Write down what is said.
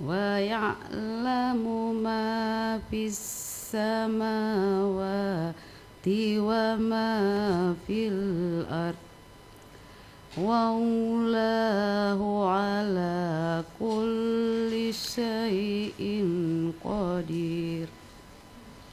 wa ya'lamu ma fis samawati wa ma fil ard wallahu ala kulli syai'in